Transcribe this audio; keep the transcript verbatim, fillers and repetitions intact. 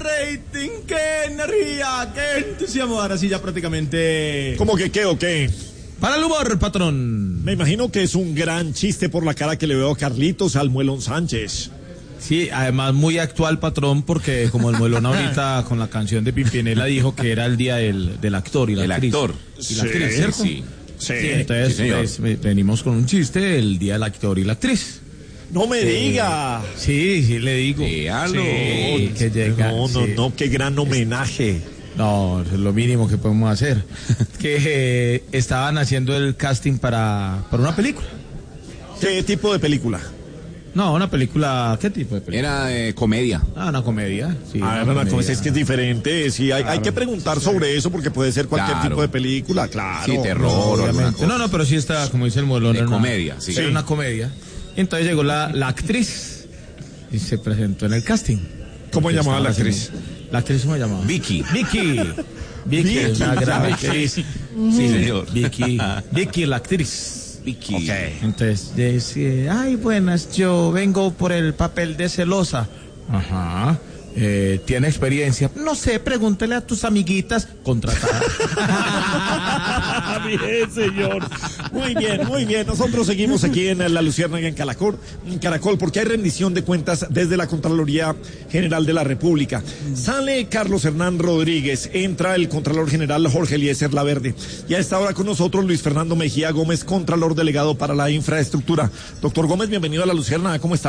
rating, qué energía, qué entusiasmo. Ahora sí ya prácticamente... ¿Cómo que qué o qué? Para el humor, patrón. Me imagino que es un gran chiste por la cara que le veo a Carlitos al Muelón Sánchez. Sí, además muy actual, patrón, porque como el Muelón ahorita con la canción de Pimpinela dijo que era el día del, del actor y la el actriz. actor. Y la actriz, sí, ¿cierto? Sí. Sí, entonces sí, pues, venimos con un chiste, el día del actor y la actriz. No me Eh, diga. Sí, sí, le digo. Dígalo. Sí, que llega, No, no, sí. no, qué gran homenaje. No, es lo mínimo que podemos hacer. que eh, estaban haciendo el casting para, para una película. ¿Qué tipo de película? No, una película, ¿qué tipo de película? Era eh, comedia. Ah, una comedia. Sí, Ah, una una comedia. cosa es que es diferente. Sí, hay, hay que preguntar sobre eso porque puede ser cualquier Claro. tipo de película, claro. Sí, terror No, o alguna obviamente. cosa. No, no, pero sí está, como dice el Muelón. De era una- comedia, sí. Era Sí. una comedia. Entonces llegó la, la actriz y se presentó en el casting. ¿Cómo Porque llamaba la estaba actriz? haciendo- La actriz, ¿cómo se llamaba? Vicky. Vicky. Vicky, es una gran actriz. Sí, señor. Vicky. Vicky, la actriz. Vicky. Ok. Entonces decía, ay, buenas, yo vengo por el papel de celosa. Ajá. Eh, ¿Tiene experiencia? No sé, pregúntele a tus amiguitas. Contratada. Bien, señor. Muy bien, muy bien. Nosotros seguimos aquí en La Luciérnaga en Caracol, en Caracol, porque hay rendición de cuentas desde la Contraloría General de la República. Sale Carlos Hernán Rodríguez, entra el Contralor General Jorge Eliezer Laverde. Y a esta hora con nosotros Luis Fernando Mejía Gómez, Contralor Delegado para la Infraestructura. Doctor Gómez, bienvenido a La Luciérnaga. ¿Cómo está?